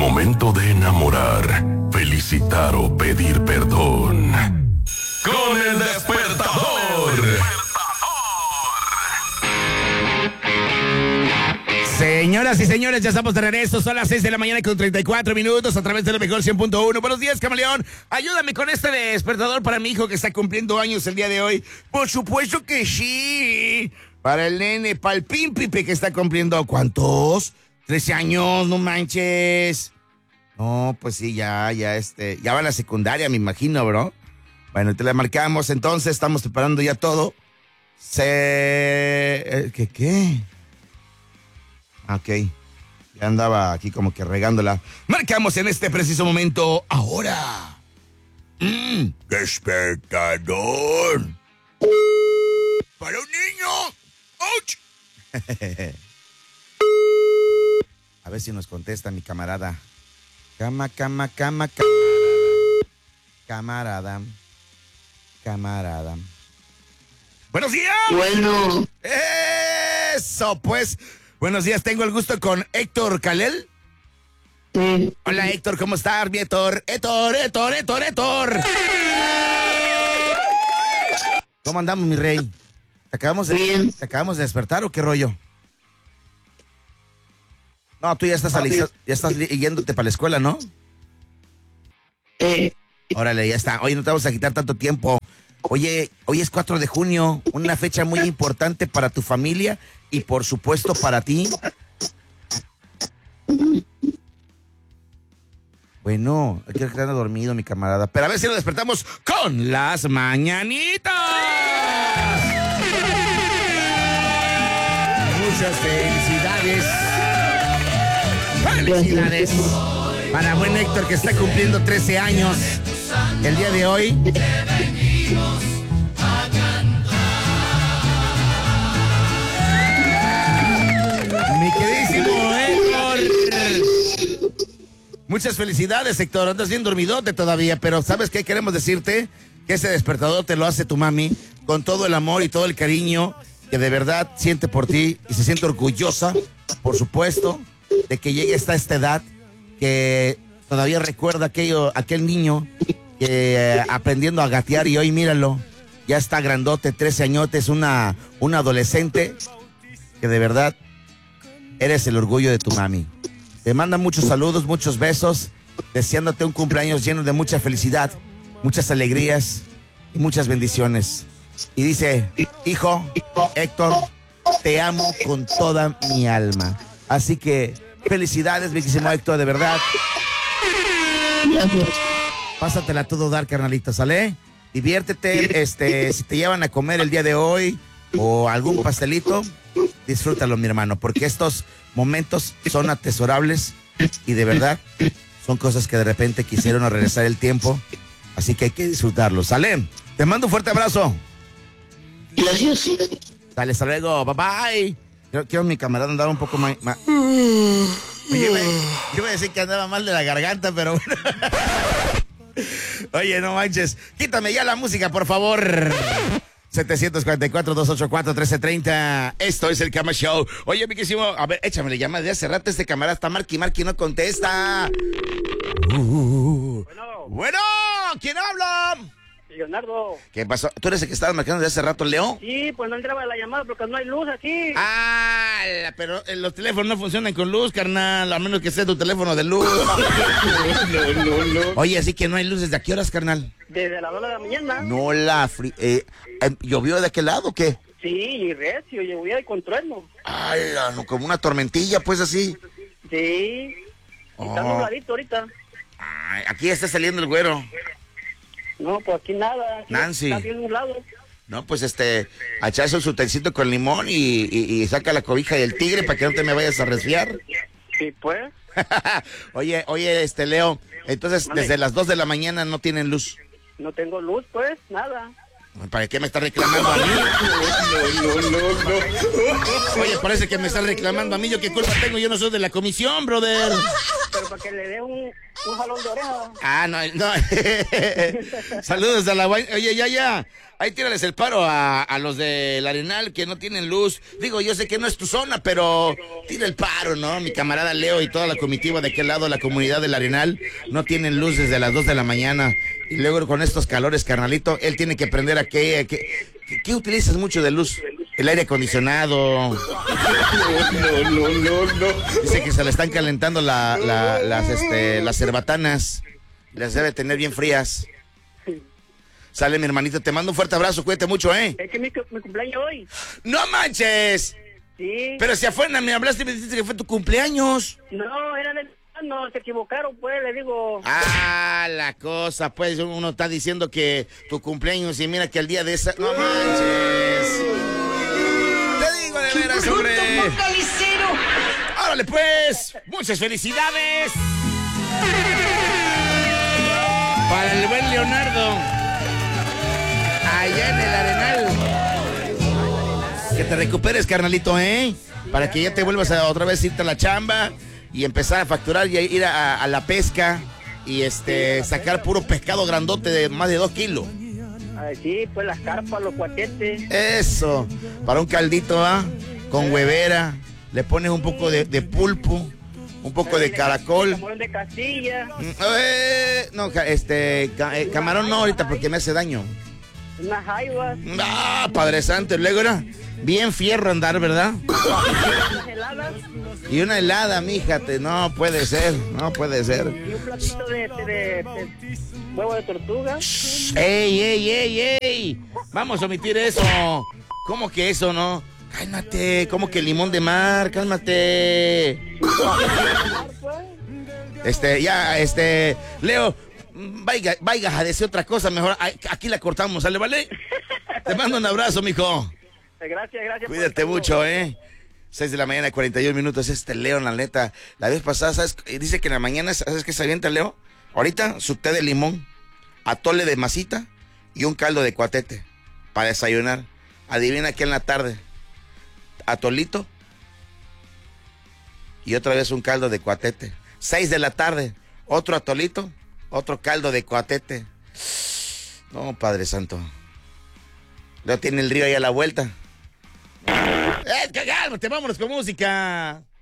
momento de enamorar, felicitar o pedir perdón. Con el despertador. Señoras y señores, ya estamos de regreso. Son las 6 de la mañana con 34 minutos a través de la mejor 100.1. Buenos días, camaleón. Ayúdame con este despertador para mi hijo que está cumpliendo años el día de hoy. Por supuesto que sí. Para el nene, para el Pimpipe que está cumpliendo, ¿cuántos? 13 años, no manches. No, pues sí, ya va a la secundaria, me imagino, bro. Bueno, te la marcamos, entonces estamos preparando ya todo. ¿Qué? Ok, ya andaba aquí como que regándola. Marcamos en este preciso momento, ahora. Despertador. Para un niño. ¡Auch! A ver si nos contesta mi camarada. Camarada. ¡Buenos días! Bueno. Eso, pues. Buenos días, tengo el gusto con Héctor Calel. Sí. Hola, Héctor, ¿cómo estás, mi Héctor? Héctor. ¿Cómo andamos, mi rey? ¿Te acabamos de despertar o qué rollo? No, tú ya estás yéndote para la escuela, ¿no? Órale, ya está. Oye, no te vamos a quitar tanto tiempo. Oye, hoy es 4 de junio, una fecha muy importante para tu familia y por supuesto para ti. Bueno, hay que quedar dormido, mi camarada. Pero a ver si lo despertamos con las mañanitas. Muchas felicidades. Felicidades para buen Héctor que está cumpliendo 13 años el día de hoy. Mi queridísimo Héctor. Muchas felicidades, Héctor. Andas bien dormidote todavía, pero ¿sabes qué? Queremos decirte que ese despertador te lo hace tu mami con todo el amor y todo el cariño que de verdad siente por ti y se siente orgullosa, por supuesto, de que llegue hasta esta edad, que todavía recuerda aquel niño que aprendiendo a gatear y hoy míralo, ya está grandote, 13 añotes, una adolescente que de verdad eres el orgullo de tu mami. Te manda muchos saludos, muchos besos, deseándote un cumpleaños lleno de mucha felicidad, muchas alegrías y muchas bendiciones. Y dice, hijo, Héctor, te amo con toda mi alma. Así que felicidades, bellísimo Héctor, de verdad. Gracias. Pásatela a todo dar, carnalito, ¿sale? Diviértete, si te llevan a comer el día de hoy o algún pastelito, disfrútalo, mi hermano, porque estos momentos son atesorables y de verdad son cosas que de repente quisieron regresar el tiempo, así que hay que disfrutarlo, ¿sale? Te mando un fuerte abrazo. Gracias. Dale, hasta luego, bye bye. Quiero mi camarada andar un poco más... Oye, yo iba a decir que andaba mal de la garganta, pero bueno. Oye, no manches. Quítame ya la música, por favor. 744-284-1330. Esto es el Cama Show. Oye, miquísimo, a ver, échame la llamada de hace rato. Este camarada está marqui y no contesta. Bueno, ¿quién habla? Leonardo. ¿Qué pasó? ¿Tú eres el que estabas marcando de hace rato, Leo? Sí, pues no entraba la llamada porque no hay luz aquí. Ah, pero los teléfonos no funcionan con luz, carnal, a menos que sea tu teléfono de luz. No. Oye, así que no hay luz, ¿desde a qué horas, carnal? Desde las 2 de la mañana. No ¿llovió de aquel lado o qué? Sí, y recio, llovía y con trueno. Ay, no, como una tormentilla, pues así. Sí. Oh. Está nubladito ahorita. Ay, aquí está saliendo el güero. No, pues aquí nada. Aquí Nancy. Está bien nublado. No, pues a echarse su tecito con limón y saca la cobija del tigre para que no te me vayas a resfriar. Sí, pues. Oye, Leo, entonces Vale. desde las 2 de la mañana no tienen luz. No tengo luz, pues, nada. ¿Para qué me está reclamando a mí? Oye, parece que me está reclamando a mí. ¿Yo qué culpa tengo? Yo no soy de la comisión, brother. pero para que le dé un jalón de oreja. Ah, no. Saludos a la guay. Oye, ya. Ahí tírales el paro a los del Arenal que no tienen luz. Digo, yo sé que no es tu zona, pero tira el paro, ¿no? Mi camarada Leo y toda la comitiva de aquel lado, la comunidad del Arenal, no tienen luz desde las 2 de la mañana. Y luego con estos calores, carnalito, él tiene que prender a qué utilizas mucho de luz. El aire acondicionado. No. Dice que se le están calentando las cerbatanas. Las debe tener bien frías. Sale, mi hermanito, te mando un fuerte abrazo, cuídate mucho, ¿eh? Es que mi cumpleaños hoy. ¡No manches! Sí. Pero si afuera me hablaste y me dijiste que fue tu cumpleaños. No, era no, se equivocaron, pues, le digo. Ah, la cosa, pues, uno está diciendo que tu cumpleaños y mira que el día de esa... ¡No manches! Te digo de veras, hombre. ¡Órale, pues! ¡Muchas felicidades! Para el buen Leonardo, allá en el Arenal. Que te recuperes, carnalito, ¿eh? Para que ya te vuelvas a otra vez irte a la chamba y empezar a facturar y a ir a la pesca y sacar puro pescado grandote de más de 2 kilos. Sí, pues las carpas, los cuatetes. Eso, para un caldito, ¿ah? Con huevera, le pones un poco de pulpo, un poco de caracol. Camarón de Castilla. No, camarón no ahorita porque me hace daño. Unas jaivas. Ah, Padre Santo, y luego era bien fierro andar, ¿verdad? Unas heladas. Y una helada, míjate, no puede ser. Y un platito de huevo de tortuga. ¡Ey! Vamos a omitir eso. ¿Cómo que eso, no? Cálmate, ¿cómo que limón de mar? Cálmate. Leo, vaya a decir otra cosa, mejor aquí la cortamos, ¿sale, vale? Te mando un abrazo, mijo. Gracias. Cuídate mucho, 6 de la mañana, 41 minutos, Leo, la neta. La vez pasada, ¿sabes? Dice que en la mañana, ¿sabes qué se avienta, Leo? Ahorita, su té de limón, atole de masita y un caldo de cuatete para desayunar. Adivina qué en la tarde. Atolito y otra vez un caldo de cuatete. 6 de la tarde, otro atolito, otro caldo de cuatete. No, Padre Santo. Leo tiene el río ahí a la vuelta. Cálmate, vámonos con música.